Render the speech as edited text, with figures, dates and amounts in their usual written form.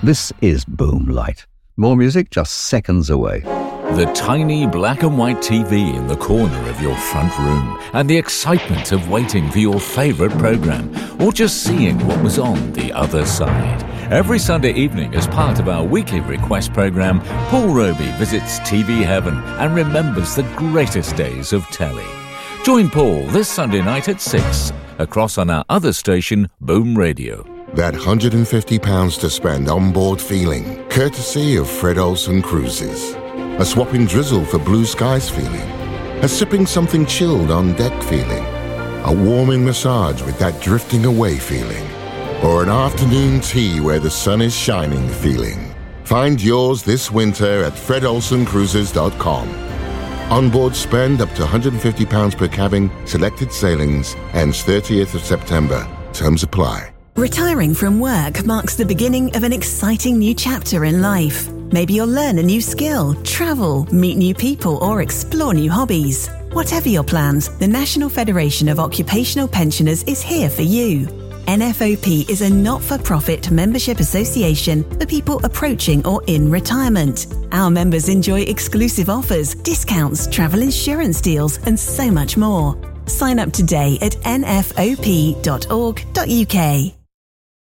This is Boom Light. More music just seconds away. The tiny black and white TV in the corner of your front room, and the excitement of waiting for your favourite programme, or just seeing what was on the other side. Every Sunday evening, as part of our weekly request programme, Paul Roby visits TV Heaven and remembers the greatest days of telly. Join Paul this Sunday night at 6, across on our other station, Boom Radio. That £150 to spend on board feeling, courtesy of Fred Olsen Cruises. A swapping drizzle for blue skies feeling. A sipping something chilled on deck feeling. A warming massage with that drifting away feeling. Or an afternoon tea where the sun is shining feeling. Find yours this winter at fredolsencruises.com. Onboard spend up to £150 per cabin, selected sailings, ends 30th of September. Terms apply. Retiring from work marks the beginning of an exciting new chapter in life. Maybe you'll learn a new skill, travel, meet new people, or explore new hobbies. Whatever your plans, the National Federation of Occupational Pensioners is here for you. NFOP is a not-for-profit membership association for people approaching or in retirement. Our members enjoy exclusive offers, discounts, travel insurance deals, and so much more. Sign up today at nfop.org.uk.